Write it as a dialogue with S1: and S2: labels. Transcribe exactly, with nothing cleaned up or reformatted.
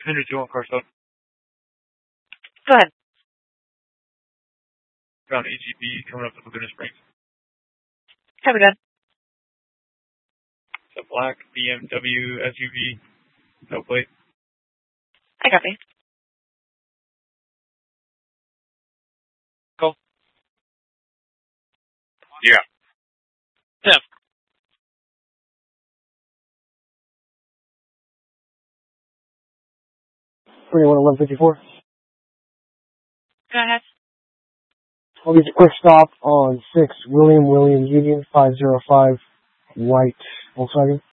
S1: Henry, do you want car stuff?
S2: Go ahead.
S1: Found A G B coming up to Laguna Springs.
S2: Copy that.
S1: It's a black B M W S U V. No plate.
S2: I copy.
S1: Cool. Yeah. Yeah.
S3: twenty-one eleven fifty-four.
S2: Go ahead.
S3: I'll get a quick stop on six William William Union five zero five white Volkswagen.